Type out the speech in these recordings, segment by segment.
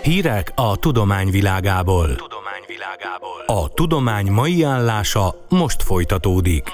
Hírek a tudomány világából. A tudomány mai állása most folytatódik.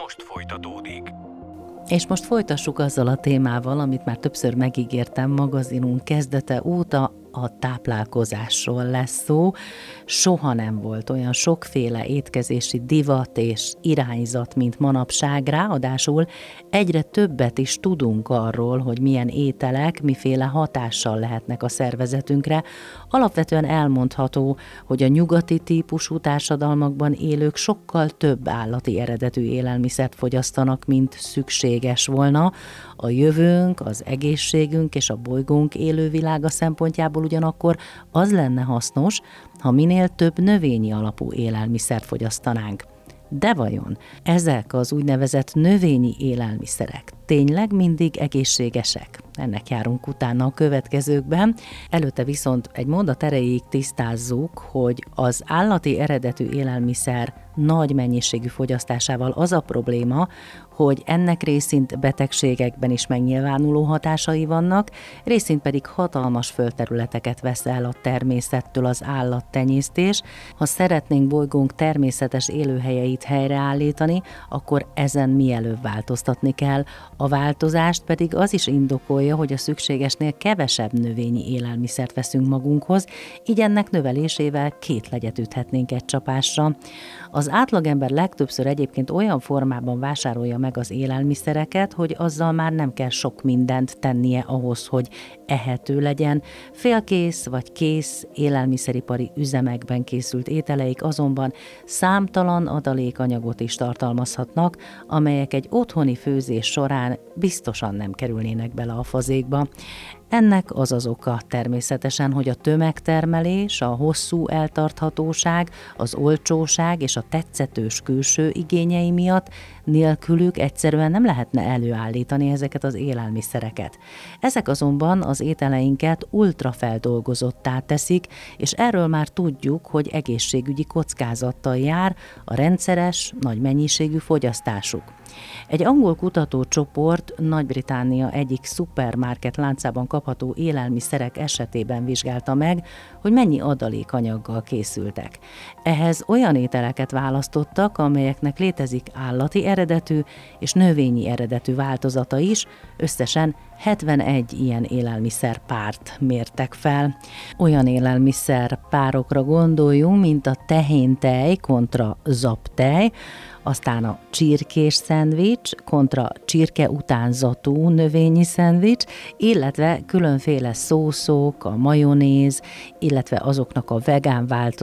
És most folytassuk azzal a témával, amit már többször megígértem magazinunk kezdete óta, a táplálkozásról lesz szó. Soha nem volt olyan sokféle étkezési divat és irányzat, mint manapság. Ráadásul egyre többet is tudunk arról, hogy milyen ételek, miféle hatással lehetnek a szervezetünkre. Alapvetően elmondható, hogy a nyugati típusú társadalmakban élők sokkal több állati eredetű élelmiszert fogyasztanak, mint szükséges volna. A jövőnk, az egészségünk és a bolygónk élővilága szempontjából ugyanakkor az lenne hasznos, ha minél több növényi alapú élelmiszert fogyasztanánk. De vajon ezek az úgynevezett növényi élelmiszerek tényleg mindig egészségesek? Ennek járunk utána a következőkben. Előtte viszont egy mondat erejéig tisztázzuk, hogy az állati eredetű élelmiszer nagy mennyiségű fogyasztásával az a probléma, hogy ennek részint betegségekben is megnyilvánuló hatásai vannak, részint pedig hatalmas földterületeket vesz el a természettől az állattenyésztés. Ha szeretnénk bolygónk természetes élőhelyeit helyreállítani, akkor ezen mielőbb változtatni kell. A változást pedig az is indokolja, hogy a szükségesnél kevesebb növényi élelmiszert veszünk magunkhoz, így ennek növelésével 2 legyet üthetnénk egy csapásra. Az átlagember legtöbbször egyébként olyan formában vásárolja meg az élelmiszereket, hogy azzal már nem kell sok mindent tennie ahhoz, hogy ehető legyen. Félkész vagy kész élelmiszeripari üzemekben készült ételeik azonban számtalan adalékanyagot is tartalmazhatnak, amelyek egy otthoni főzés során biztosan nem kerülnének bele a fazékba. Ennek az az oka természetesen, hogy a tömegtermelés, a hosszú eltarthatóság, az olcsóság és a tetszetős külső igényei miatt nélkülük egyszerűen nem lehetne előállítani ezeket az élelmiszereket. Ezek azonban az ételeinket ultrafeldolgozottá teszik, és erről már tudjuk, hogy egészségügyi kockázattal jár a rendszeres, nagy mennyiségű fogyasztásuk. Egy angol kutatócsoport Nagy-Britannia egyik szupermarket láncában kapható élelmiszerek esetében vizsgálta meg, hogy mennyi adalékanyaggal készültek. Ehhez olyan ételeket választottak, amelyeknek létezik állati eredetű és növényi eredetű változata is, összesen 71 ilyen élelmiszerpárt mértek fel. Olyan élelmiszerpárokra gondoljunk, mint a tehéntej kontra zaptej, aztán a csirkés szendvics kontra csirke utánzatú növényi szendvics, illetve különféle szószok, a majonéz, illetve azoknak a vegán változata,